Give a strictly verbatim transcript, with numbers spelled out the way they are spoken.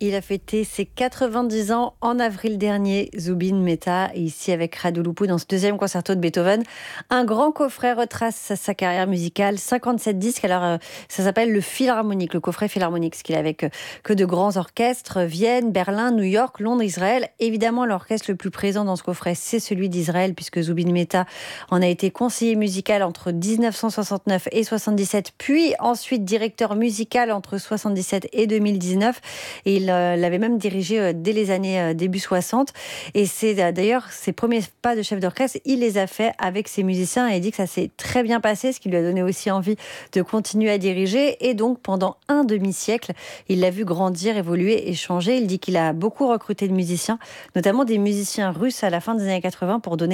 Il a fêté ses quatre-vingt-dix ans en avril dernier, Zubin Mehta, et ici avec Radu Lupu dans ce deuxième concerto de Beethoven. Un grand coffret retrace sa, sa carrière musicale, cinquante-sept disques. Alors, euh, ça s'appelle le Philharmonique, le coffret Philharmonique, ce qu'il a avec euh, que de grands orchestres, Vienne, Berlin, New York, Londres, Israël. Évidemment, l'orchestre le plus présent dans ce coffret, c'est celui d'Israël, puisque Zubin Mehta en a été conseiller musical entre dix-neuf cent soixante-neuf et soixante-dix-sept, puis ensuite directeur musical entre soixante-dix-sept et deux mille dix-neuf. Et il euh, l'avait même dirigé euh, dès les années euh, début soixante. Et c'est euh, d'ailleurs ses premiers pas de chef d'orchestre, il les a fait avec ses musiciens et il dit que ça s'est très bien passé, ce qui lui a donné aussi envie de continuer à diriger. Et donc, pendant un demi-siècle, il l'a vu grandir, évoluer et changer. Il dit qu'il a beaucoup recruté de musiciens, notamment des musiciens russes à la fin des années quatre-vingts pour donner